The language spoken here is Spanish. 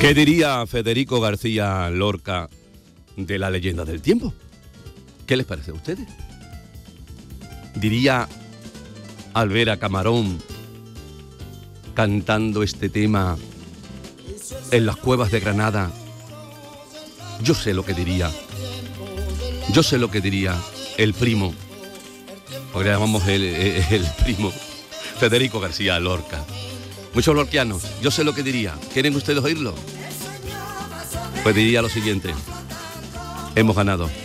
¿Qué diría Federico García Lorca de La leyenda del tiempo? ¿Qué les parece a ustedes? Diría al ver a Camarón cantando este tema en las cuevas de Granada, yo sé lo que diría. Yo sé lo que diría el primo, porque le llamamos el primo, Federico García Lorca. Muchos lorquianos, yo sé lo que diría. ¿Quieren ustedes oírlo? Pues diría lo siguiente: hemos ganado.